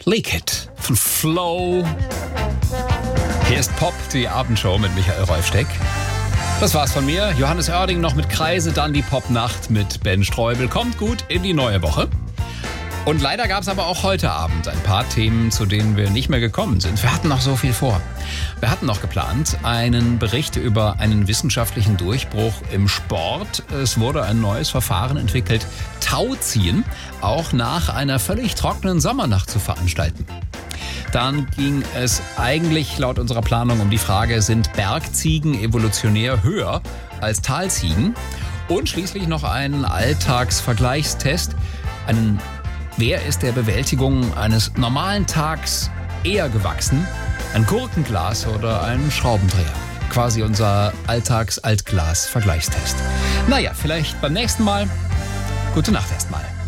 Leak It von Flow. Hier ist Pop, die Abendshow mit Michael Rolfsteck. Das war's von mir. Johannes Oerding noch mit Kreise, dann die Popnacht mit Ben Streubel. Kommt gut in die neue Woche. Und leider gab es aber auch heute Abend ein paar Themen, zu denen wir nicht mehr gekommen sind. Wir hatten noch so viel vor. Wir hatten noch geplant einen Bericht über einen wissenschaftlichen Durchbruch im Sport. Es wurde ein neues Verfahren entwickelt, Tauziehen auch nach einer völlig trockenen Sommernacht zu veranstalten. Dann ging es eigentlich laut unserer Planung um die Frage, sind Bergziegen evolutionär höher als Talziegen? Und schließlich noch einen Alltagsvergleichstest, Wer ist der Bewältigung eines normalen Tags eher gewachsen? Ein Gurkenglas oder ein Schraubendreher? Quasi unser Alltags-Altglas-Vergleichstest. Naja, vielleicht beim nächsten Mal. Gute Nacht erstmal.